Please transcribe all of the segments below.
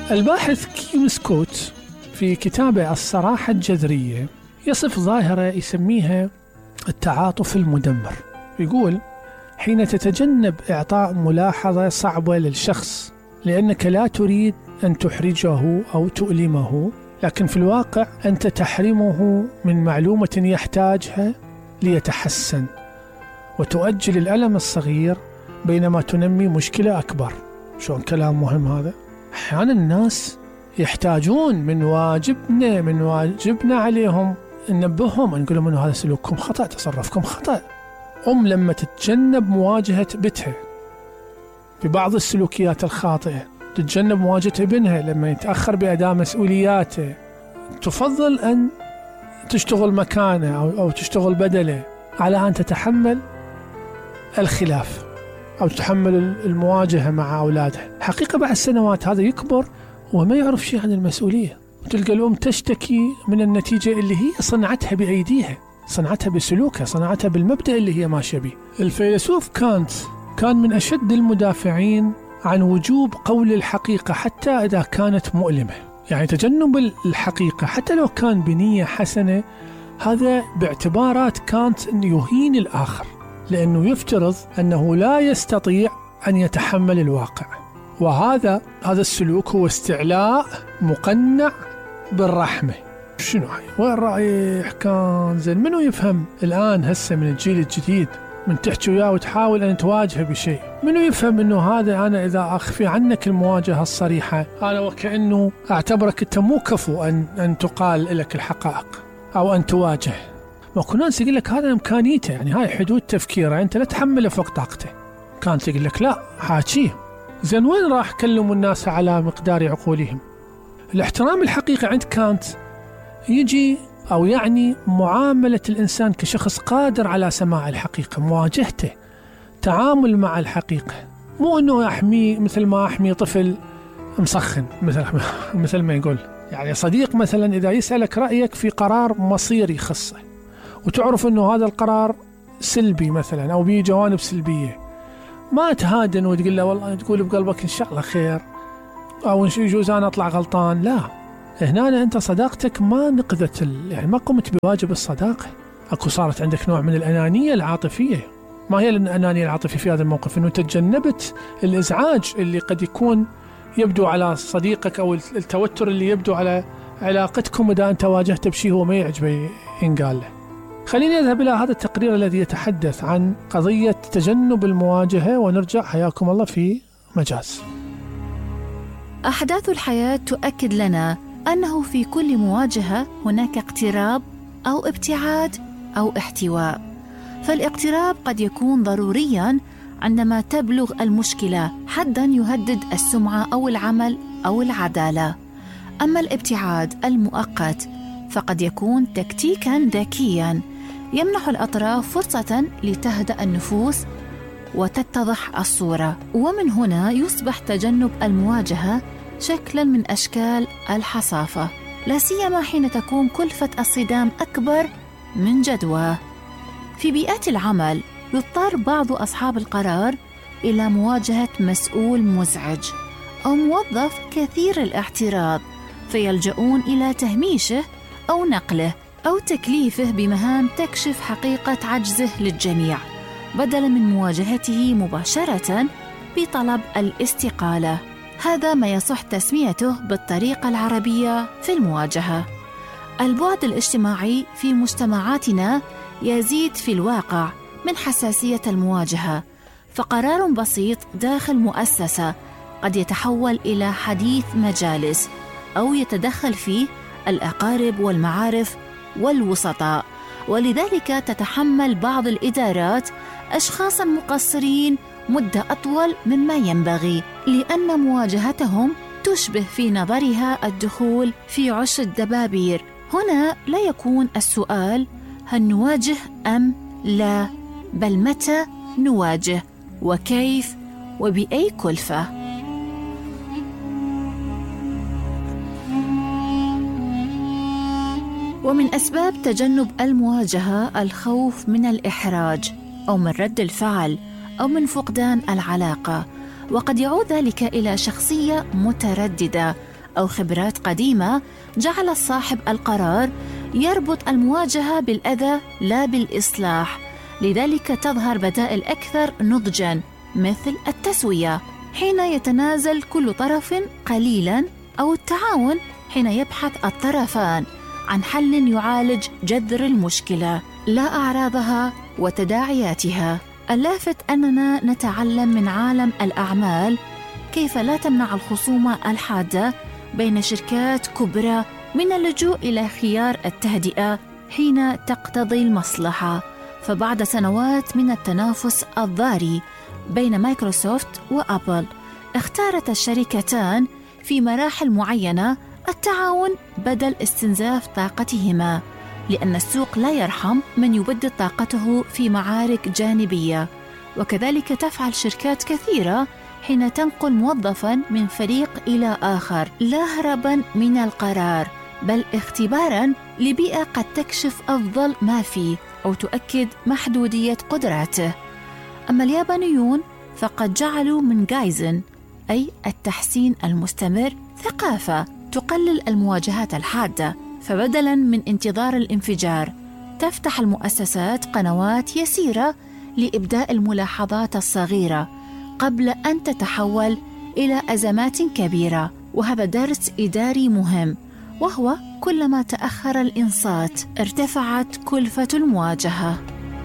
الباحث كيم سكوت في كتابه الصراحة الجذرية يصف ظاهرة يسميها التعاطف المدمر. يقول: حين تتجنب إعطاء ملاحظة صعبة للشخص لأنك لا تريد أن تحرجه أو تؤلمه، لكن في الواقع أنت تحرمه من معلومة يحتاجها ليتحسن، وتؤجل الألم الصغير بينما تنمي مشكلة أكبر. شلون كلام مهم هذا؟ أحيانا الناس يحتاجون من واجبنا عليهم ننبههم، نقول لهم أنه هذا سلوككم خطأ، تصرفكم خطأ. لما تتجنب مواجهة بنتها ببعض السلوكيات الخاطئة، تتجنب مواجهة ابنها لما يتأخر بأداء مسؤولياته، تفضل أن تشتغل مكانه أو تشتغل بدله على أن تتحمل الخلاف أو تتحمل المواجهة مع أولادها. حقيقة بعد سنوات هذا يكبر وما يعرف شيء عن المسؤولية، وتلقى الأم تشتكي من النتيجة اللي هي صنعتها بأيديها، صنعتها بسلوكها، صنعتها بالمبدأ اللي هي ماشية به. الفيلسوف كانت كان من أشد المدافعين عن وجوب قول الحقيقة حتى إذا كانت مؤلمة. يعني تجنب الحقيقة حتى لو كان بنية حسنة، هذا باعتبارات كانت أن يهين الآخر، لأنه يفترض أنه لا يستطيع أن يتحمل الواقع. وهذا السلوك هو استعلاء مقنع بالرحمة. شنو هاي؟ وين رايح كان زين؟ منو يفهم الآن هسه من الجيل الجديد من تحكي وياه وتحاول أن تواجهه بشيء؟ منو يفهم أنه هذا أنا إذا أخفي عنك المواجهة الصريحة أنا وكأنه أعتبرك أنت مو كفو أن تقال لك الحقائق أو أن تواجه. ماكو ناس يقول لك هذا إمكانيته، يعني هاي حدود تفكيره، أنت لا تحمله فوق طاقته. كانت يقول لك لا حاكيه. زين وين راح كلموا الناس على مقدار عقولهم؟ الاحترام الحقيقي عند كانت يجي أو يعني معاملة الإنسان كشخص قادر على سماع الحقيقة، مواجهته، تعامل مع الحقيقة، مو أنه أحمي مثل ما أحمي طفل مسخن مثل ما يقول. يعني صديق مثلا إذا يسألك رأيك في قرار مصيري خاصة وتعرف أنه هذا القرار سلبي مثلا أو به جوانب سلبية، ما تهادن وتقول له والله، تقول بقلبك إن شاء الله خير أو يجوز أنا أطلع غلطان. لا، هنا أنت صداقتك ما نقذت يعني ما قمت بواجب الصداقة. أكو صارت عندك نوع من الأنانية العاطفية. ما هي الأنانية العاطفية في هذا الموقف؟ أنه تجنبت الإزعاج اللي قد يكون يبدو على صديقك أو التوتر اللي يبدو على علاقتكم إذا أنت واجهت بشيء هو ما يعجبه ينقال له. خليني أذهب إلى هذا التقرير الذي يتحدث عن قضية تجنب المواجهة ونرجع حياكم الله في مجاز. أحداث الحياة تؤكد لنا أنه في كل مواجهة هناك اقتراب أو ابتعاد أو احتواء. فالاقتراب قد يكون ضرورياً عندما تبلغ المشكلة حداً يهدد السمعة أو العمل أو العدالة. أما الابتعاد المؤقت فقد يكون تكتيكاً ذكياً يمنح الأطراف فرصة لتهدأ النفوس وتتضح الصورة، ومن هنا يصبح تجنب المواجهة شكلاً من أشكال الحصافة، لا سيما حين تكون كلفة الصدام أكبر من جدواه. في بيئات العمل يضطر بعض أصحاب القرار إلى مواجهة مسؤول مزعج أو موظف كثير الاعتراض، فيلجؤون إلى تهميشه أو نقله أو تكليفه بمهام تكشف حقيقة عجزه للجميع، بدلاً من مواجهته مباشرة بطلب الاستقالة. هذا ما يصح تسميته بالطريقة العربية في المواجهة. البعد الاجتماعي في مجتمعاتنا يزيد في الواقع من حساسية المواجهة، فقرار بسيط داخل مؤسسة قد يتحول إلى حديث مجالس أو يتدخل فيه الأقارب والمعارف والوسطاء، ولذلك تتحمل بعض الإدارات أشخاصاً مقصرين مدة أطول مما ينبغي، لأن مواجهتهم تشبه في نظرها الدخول في عش الدبابير. هنا لا يكون السؤال هل نواجه أم لا، بل متى نواجه وكيف وبأي كلفة. ومن أسباب تجنب المواجهة الخوف من الإحراج أو من رد الفعل أو من فقدان العلاقة، وقد يعود ذلك إلى شخصية مترددة أو خبرات قديمة جعل صاحب القرار يربط المواجهة بالأذى لا بالإصلاح. لذلك تظهر بدائل أكثر نضجاً مثل التسوية حين يتنازل كل طرف قليلاً، أو التعاون حين يبحث الطرفان عن حل يعالج جذر المشكلة لا أعراضها وتداعياتها. اللافت أننا نتعلم من عالم الأعمال كيف لا تمنع الخصومة الحادة بين شركات كبرى من اللجوء إلى خيار التهدئة حين تقتضي المصلحة. فبعد سنوات من التنافس الضاري بين مايكروسوفت وأبل، اختارت الشركتان في مراحل معينة التعاون بدل استنزاف طاقتهما، لأن السوق لا يرحم من يبدد طاقته في معارك جانبية. وكذلك تفعل شركات كثيرة حين تنقل موظفاً من فريق إلى آخر، لا هرباً من القرار بل اختباراً لبيئة قد تكشف أفضل ما فيه أو تؤكد محدودية قدراته. أما اليابانيون فقد جعلوا من جايزن، أي التحسين المستمر، ثقافة تقلل المواجهات الحادة. فبدلاً من انتظار الانفجار تفتح المؤسسات قنوات يسيرة لإبداء الملاحظات الصغيرة قبل أن تتحول إلى أزمات كبيرة. وهذا درس إداري مهم، وهو كلما تأخر الإنصات ارتفعت كلفة المواجهة.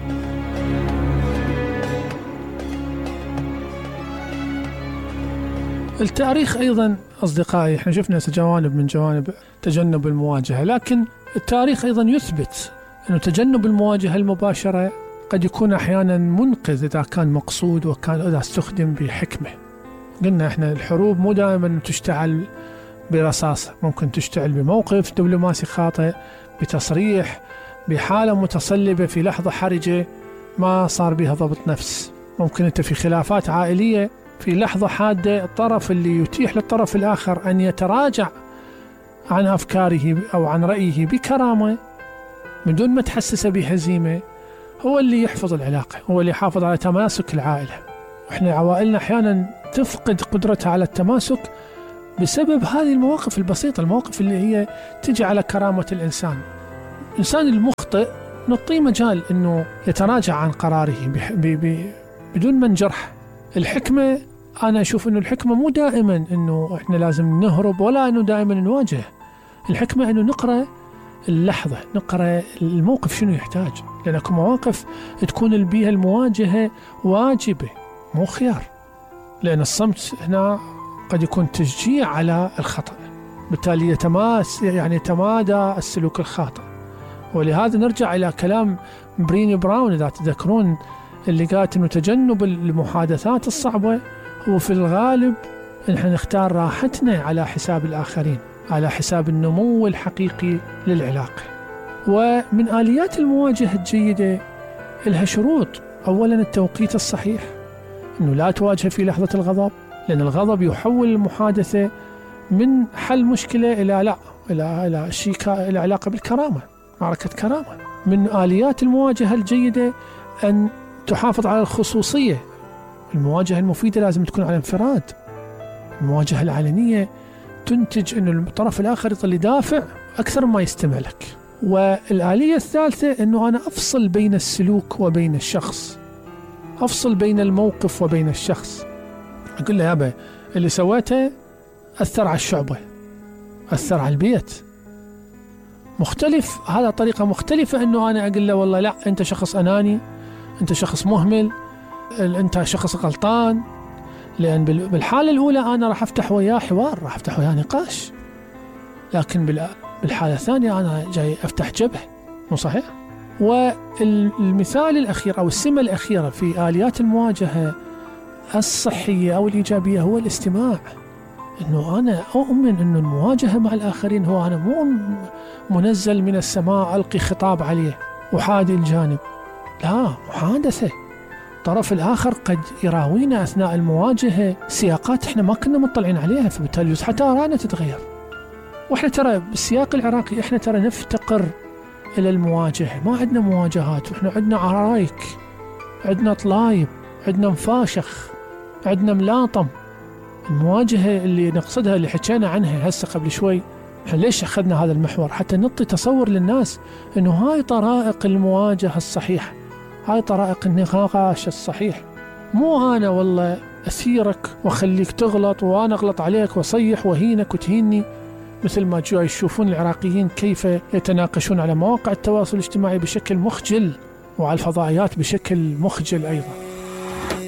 التاريخ أيضا أصدقائي، احنا شفنا جوانب من جوانب تجنب المواجهة، لكن التاريخ أيضا يثبت أن تجنب المواجهة المباشرة قد يكون أحيانا منقذ إذا كان مقصود وكان إذا استخدم بحكمة. قلنا احنا الحروب مو دائما تشتعل برصاصة، ممكن تشتعل بموقف دبلوماسي خاطئ، بتصريح، بحالة متصلبة في لحظة حرجة ما صار بها ضبط نفس. ممكن أنت في خلافات عائلية في لحظة حادة الطرف اللي يتيح للطرف الآخر أن يتراجع عن أفكاره أو عن رأيه بكرامة بدون ما تحسسه بهزيمة هو اللي يحفظ العلاقة، هو اللي يحافظ على تماسك العائلة. وإحنا عوائلنا أحيانا تفقد قدرتها على التماسك بسبب هذه المواقف البسيطة، المواقف اللي هي تجي على كرامة الإنسان. الإنسان المخطئ نعطيه مجال أنه يتراجع عن قراره بدون من جرح. الحكمة أنا أشوف أنه الحكمة مو دائما أنه إحنا لازم نهرب ولا أنه دائما نواجه. الحكمة أنه نقرأ اللحظة، نقرأ الموقف شنو يحتاج، لأنك مواقف تكون بيها المواجهة واجبة مو خيار، لأن الصمت هنا قد يكون تشجيع على الخطأ، بالتالي يتمادى السلوك الخاطئ. ولهذا نرجع إلى كلام بريني براون إذا تذكرون، اللي قالت إنه تجنب المحادثات الصعبة هو في الغالب نحن نختار راحتنا على حساب الآخرين، على حساب النمو الحقيقي للعلاقة. ومن آليات المواجهة الجيدة لها شروط. أولا التوقيت الصحيح، إنه لا تواجه في لحظة الغضب، لأن الغضب يحول المحادثة من حل مشكلة إلى شيء إلى علاقة بالكرامة، معركة كرامة. من آليات المواجهة الجيدة أن تحافظ على الخصوصية. المواجهة المفيدة لازم تكون على انفراد. المواجهة العلنية تنتج أن الطرف الآخر يظل يدافع أكثر ما يستمع لك. والآلية الثالثة أنه أنا أفصل بين السلوك وبين الشخص، أفصل بين الموقف وبين الشخص. أقول له يابا اللي سويته أثر على الشعبة، أثر على البيت، مختلف. هذا طريقة مختلفة أنه أنا أقول له والله لا أنت شخص أناني، أنت شخص مهمل، أنت شخص غلطان. لأن بالحالة الأولى أنا راح أفتح وياه حوار، راح أفتح وياه نقاش، لكن بالحالة الثانية أنا جاي أفتح جبهة، مو صحيح؟ والمثال الأخير أو السمة الأخيرة في آليات المواجهة الصحية أو الإيجابية هو الاستماع. أنه أنا أؤمن أنه المواجهة مع الآخرين هو أنا مو منزل من السماء ألقي خطاب عليه وحادي الجانب، لا، محادثة. الطرف الآخر قد يراوينا أثناء المواجهة سياقات إحنا ما كنا مطلعين عليها، فبالتالي حتى آراءنا تتغير. وإحنا ترى بالسياق العراقي إحنا ترى نفتقر إلى المواجهة، ما عندنا مواجهات، وإحنا عندنا عرايك، عندنا طلايب، عندنا مفاشخ، عندنا ملاطم. المواجهة اللي نقصدها اللي حكينا عنها هسه قبل شوي، ليش أخذنا هذا المحور؟ حتى نعطي تصور للناس أنه هاي طرائق المواجهة الصحيحة، هاي طرائق النقاش الصحيح. مو أنا والله أثيرك وأخليك تغلط وأنا أغلط عليك وصيح وهينك وتهيني، مثل ما جاي يشوفون العراقيين كيف يتناقشون على مواقع التواصل الاجتماعي بشكل مخجل وعلى الفضائيات بشكل مخجل أيضا.